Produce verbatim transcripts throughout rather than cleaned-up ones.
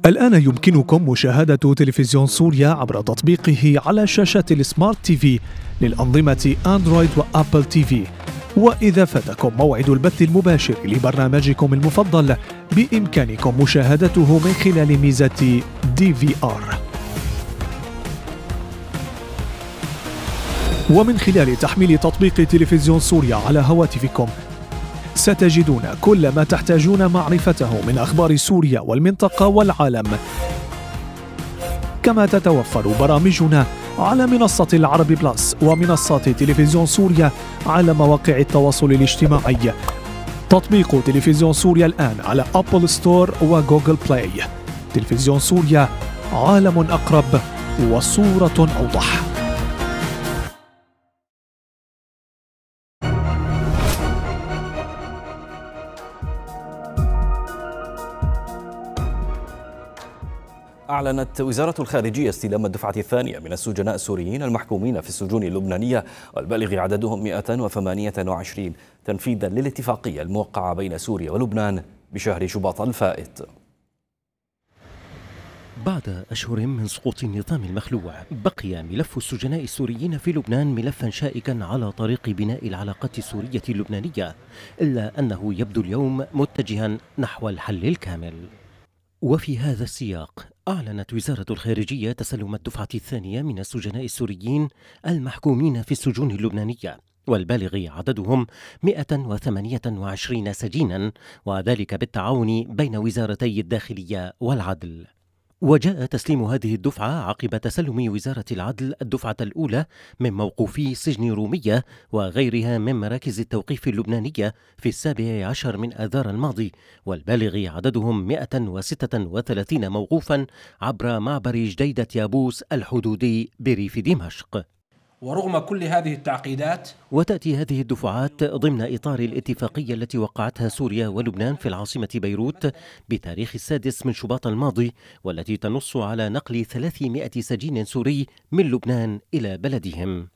الآن يمكنكم مشاهدة تلفزيون سوريا عبر تطبيقه على شاشات السمارت تي في للأنظمة أندرويد وأبل تي في. وإذا فاتكم موعد البث المباشر لبرنامجكم المفضل بإمكانكم مشاهدته من خلال ميزة دي في آر. ومن خلال تحميل تطبيق تلفزيون سوريا على هواتفكم ستجدون كل ما تحتاجون معرفته من أخبار سوريا والمنطقة والعالم. كما تتوفر برامجنا على منصة العربي بلس ومنصات تلفزيون سوريا على مواقع التواصل الاجتماعي. تطبيق تلفزيون سوريا الآن على أبل ستور وجوجل بلاي. تلفزيون سوريا، عالم أقرب وصورة أوضح. أعلنت وزارة الخارجية استلام الدفعة الثانية من السجناء السوريين المحكومين في السجون اللبنانية والبالغ عددهم مئة وثمانية وعشرين تنفيذا للاتفاقية الموقعة بين سوريا ولبنان بشهر شباط الفائت. بعد أشهر من سقوط النظام المخلوع، بقي ملف السجناء السوريين في لبنان ملفا شائكا على طريق بناء العلاقات السورية اللبنانية، إلا أنه يبدو اليوم متجها نحو الحل الكامل. وفي هذا السياق أعلنت وزارة الخارجية تسلم الدفعة الثانية من السجناء السوريين المحكومين في السجون اللبنانية والبالغ عددهم مئة وثمانية وعشرين سجينا، وذلك بالتعاون بين وزارتي الداخلية والعدل. وجاء تسليم هذه الدفعة عقب تسلم وزارة العدل الدفعة الأولى من موقوفي سجن رومية وغيرها من مراكز التوقيف اللبنانية في السابع عشر من آذار الماضي، والبالغ عددهم مئة وستة وثلاثين موقوفا عبر معبر جديدة يابوس الحدودي بريف دمشق. ورغم كل هذه التعقيدات، وتأتي هذه الدفعات ضمن إطار الاتفاقية التي وقعتها سوريا ولبنان في العاصمة بيروت بتاريخ السادس من شباط الماضي، والتي تنص على نقل ثلاثمئة سجين سوري من لبنان إلى بلدهم.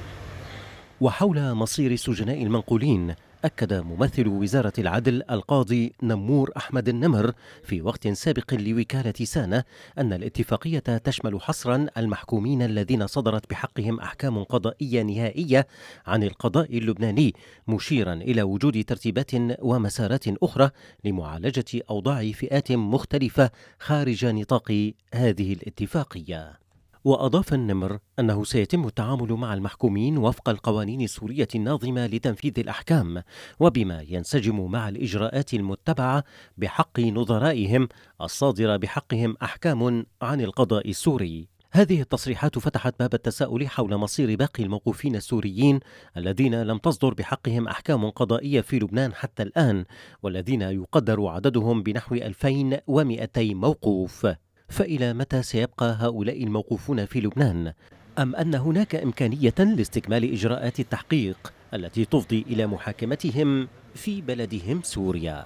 وحول مصير السجناء المنقولين أكد ممثل وزارة العدل القاضي نمور أحمد النمر في وقت سابق لوكالة سانة أن الاتفاقية تشمل حصرا المحكومين الذين صدرت بحقهم أحكام قضائية نهائية عن القضاء اللبناني، مشيرا إلى وجود ترتيبات ومسارات أخرى لمعالجة أوضاع فئات مختلفة خارج نطاق هذه الاتفاقية. وأضاف النمر أنه سيتم التعامل مع المحكومين وفق القوانين السورية الناظمة لتنفيذ الأحكام، وبما ينسجم مع الإجراءات المتبعة بحق نظرائهم الصادرة بحقهم أحكام عن القضاء السوري. هذه التصريحات فتحت باب التساؤل حول مصير باقي الموقوفين السوريين الذين لم تصدر بحقهم أحكام قضائية في لبنان حتى الآن، والذين يقدر عددهم بنحو ألفين ومئتي موقوف. فإلى متى سيبقى هؤلاء الموقوفون في لبنان؟ أم أن هناك إمكانية لاستكمال إجراءات التحقيق التي تفضي إلى محاكمتهم في بلدهم سوريا؟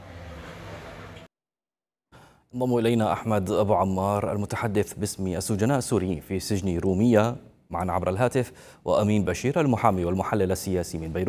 انضم إلينا أحمد أبو عمار المتحدث باسم السجناء السوريين في سجن رومية معنا عبر الهاتف، وأمين بشير المحامي والمحلل السياسي من بيروت.